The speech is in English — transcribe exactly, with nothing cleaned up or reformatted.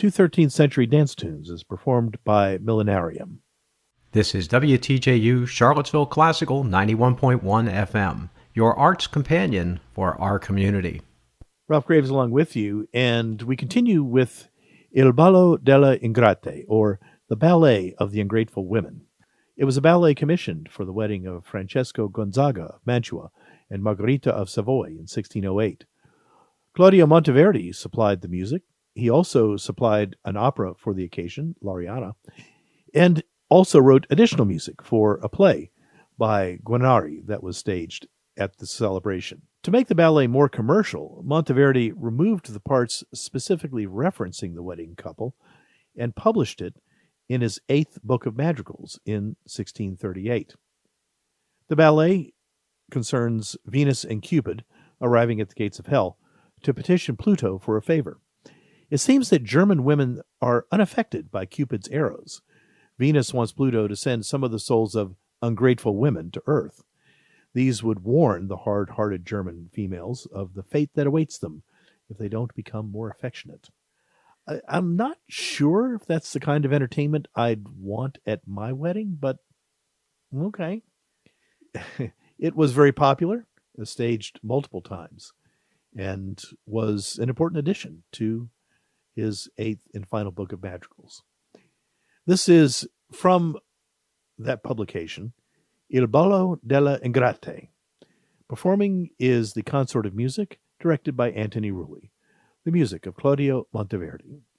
two thirteenth century dance tunes as performed by Millenarium. This is W T J U Charlottesville Classical ninety-one point one F M, your arts companion for our community. Ralph Graves along with you, and we continue with Il Ballo delle Ingrate, or The Ballet of the Ungrateful Women. It was a ballet commissioned for the wedding of Francesco Gonzaga of Mantua and Margherita of Savoy in sixteen oh eight. Claudio Monteverdi supplied the music. He also supplied an opera for the occasion, L'Arianna, and also wrote additional music for a play by Guarneri that was staged at the celebration. To make the ballet more commercial, Monteverdi removed the parts specifically referencing the wedding couple and published it in his Eighth Book of Madrigals in sixteen thirty-eight. The ballet concerns Venus and Cupid arriving at the gates of hell to petition Pluto for a favor. It seems that German women are unaffected by Cupid's arrows. Venus wants Pluto to send some of the souls of ungrateful women to Earth. These would warn the hard-hearted German females of the fate that awaits them if they don't become more affectionate. I, I'm not sure if that's the kind of entertainment I'd want at my wedding, but okay. It was very popular, it was staged multiple times, and was an important addition to his eighth and final book of madrigals. This is from that publication, Il Ballo delle Ingrate. Performing is the Consort of Music, directed by Antoni Rulli. The music of Claudio Monteverdi.